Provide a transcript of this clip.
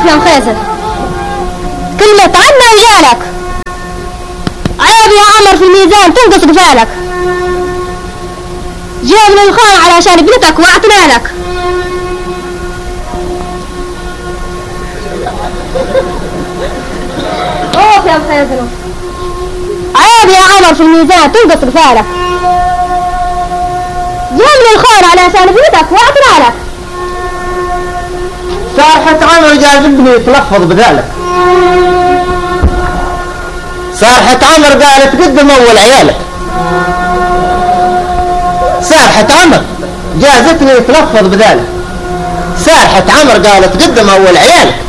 يا مخازن. كلمة عنا وجالك. عيب يا عمر في الميزان تنقص قفالك. جاء من الخان علشان ابنتك واعطنا لك. اوف يا مخازن. عيب يا عمر في الميزان تنقص قفالك. جاء من الخان علشان ابنتك واعطنا لك. صارحة عمر قال ابني يتلفظ بذلك. صارحة عمر قالت قدم أول عيالك. صارحة عمر جازتني يتلفظ بذلك. صارحة عمر قالت قدم أول عيالك.